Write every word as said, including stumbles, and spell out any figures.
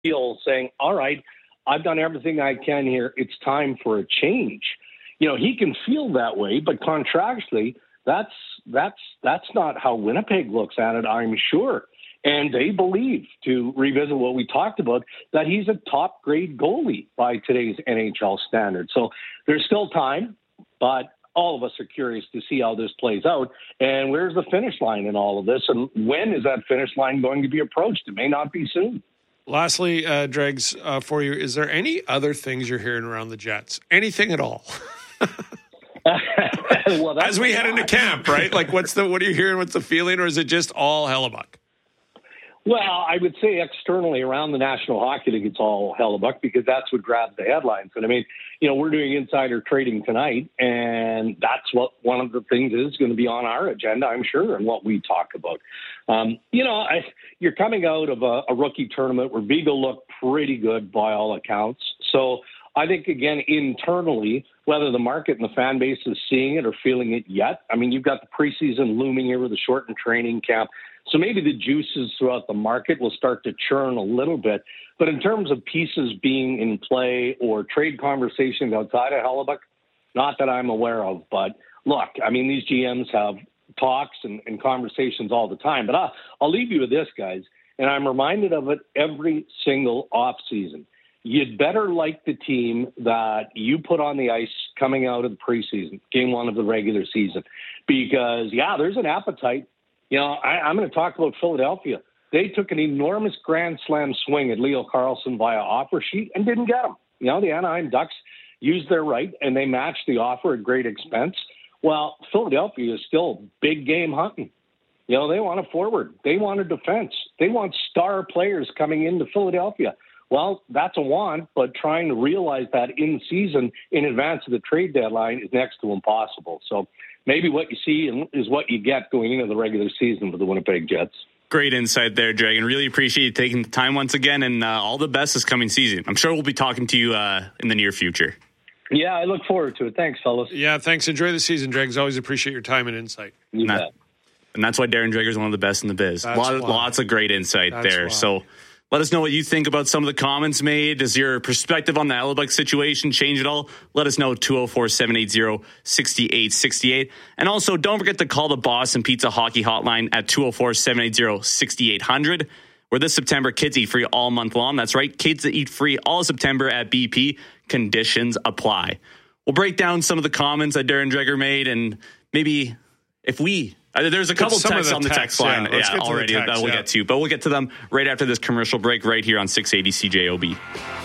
feel saying, all right, I've done everything I can here. It's time for a change. You know, he can feel that way, but contractually, that's that's that's not how Winnipeg looks at it, I'm sure. And they believe, to revisit what we talked about, that he's a top-grade goalie by today's N H L standards. So there's still time, but all of us are curious to see how this plays out. And where's the finish line in all of this? And when is that finish line going to be approached? It may not be soon. Lastly, uh, Dregs, uh, for you, is there any other things you're hearing around the Jets? Anything at all? well, As we head into camp, right? Like, what's the what are you hearing? What's the feeling? Or is it just all hellebuck? Well, I would say externally around the National Hockey League, it's all hellebuck because that's what grabs the headlines. And I mean, you know, we're doing insider trading tonight, and that's what one of the things is going to be on our agenda, I'm sure, and what we talk about. Um, you know, I, you're coming out of a, a rookie tournament where Beagle looked pretty good by all accounts. So I think, again, internally, whether the market and the fan base is seeing it or feeling it yet, I mean, you've got the preseason looming here with the shortened training camp. So maybe the juices throughout the market will start to churn a little bit. But in terms of pieces being in play or trade conversations outside of Hellebuck, not that I'm aware of. But look, I mean, these G Ms have talks and, and conversations all the time. But I'll, I'll leave you with this, guys, and I'm reminded of it every single offseason. You'd better like the team that you put on the ice coming out of the preseason, game one of the regular season. Because, yeah, there's an appetite. You know, I, I'm going to talk about Philadelphia. They took an enormous grand slam swing at Leo Carlsson via offer sheet and didn't get him. You know, the Anaheim Ducks used their right, and they matched the offer at great expense. Well, Philadelphia is still big game hunting. You know, they want a forward. They want a defense. They want star players coming into Philadelphia. Well, that's a want, but trying to realize that in season in advance of the trade deadline is next to impossible. So maybe what you see is what you get going into the regular season for the Winnipeg Jets. Great insight there, Dragon. Really appreciate you taking the time once again, and uh, all the best this coming season. I'm sure we'll be talking to you uh, in the near future. Yeah, I look forward to it. Thanks, fellas. Yeah, thanks. Enjoy the season, Dregs. Always appreciate your time and insight. You and, bet. that, and that's why Darren Dreger is one of the best in the biz. That's Lot, why. Lots of great insight That's there. why. So let us know what you think about some of the comments made. Does your perspective on the Hellebuck situation change at all? Let us know, two oh four, seven eight zero, six eight six eight. And also, don't forget to call the Boston Pizza Hockey Hotline at two oh four, seven eight zero, six eight hundred, where this September, kids eat free all month long. That's right, kids that eat free all September at B P. Conditions apply. We'll break down some of the comments that Darren Dreger made, and maybe if we... Uh, there's a couple Some of texts the on the texts, text line yeah. Let's yeah, get to the already text, that we'll yeah. get to, but we'll get to them right after this commercial break right here on six eighty C J O B.